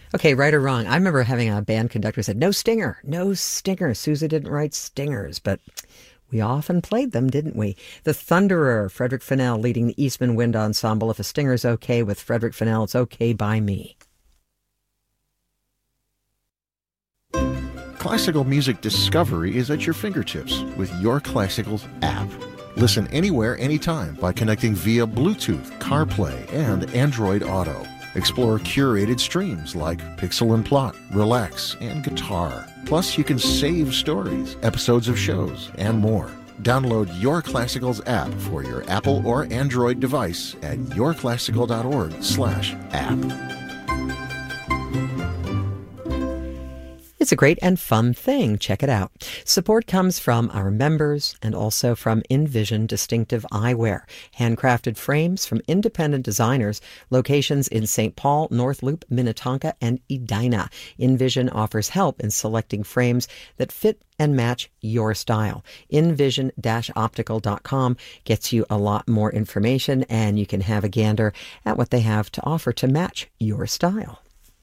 Okay, right or wrong. I remember having a band conductor who said, no stinger, no stinger. Sousa didn't write stingers, but we often played them, didn't we? The Thunderer, Frederick Fennell leading the Eastman Wind Ensemble. If a stinger's okay with Frederick Fennell, it's okay by me. Classical music discovery is at your fingertips with Your Classicals app. Listen anywhere, anytime by connecting via Bluetooth, CarPlay, and Android Auto. Explore curated streams like Pixel and Plot, Relax, and Guitar. Plus, you can save stories, episodes of shows, and more. Download Your Classicals app for your Apple or Android device at yourclassical.org/app. It's a great and fun thing. Check it out. Support comes from our members and also from Envision Distinctive Eyewear. Handcrafted frames from independent designers. Locations in St. Paul, North Loop, Minnetonka, and Edina. Envision offers help in selecting frames that fit and match your style. Envision-optical.com gets you a lot more information, and you can have a gander at what they have to offer to match your style.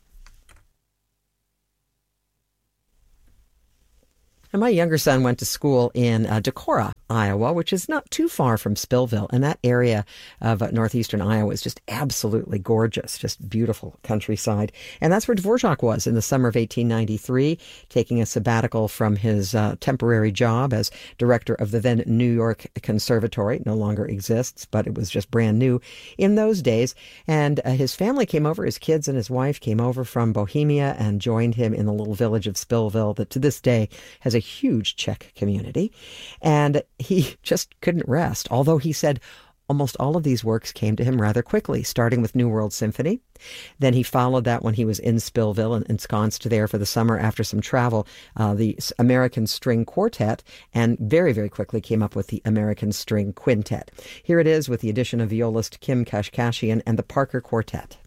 And my younger son went to school in Decorah, Iowa, which is not too far from Spillville. And that area of northeastern Iowa is just absolutely gorgeous, just beautiful countryside. And that's where Dvorak was in the summer of 1893, taking a sabbatical from his temporary job as director of the then New York Conservatory. It no longer exists, but it was just brand new in those days. And his family came over, his kids and his wife came over from Bohemia and joined him in the little village of Spillville that to this day has a huge Czech community. And he just couldn't rest, although he said almost all of these works came to him rather quickly, starting with New World Symphony. Then he followed that when he was in Spillville and ensconced there for the summer after some travel, the American String Quartet, and very, very quickly came up with the American String Quintet. Here it is with the addition of violist Kim Kashkashian and the Parker Quartet.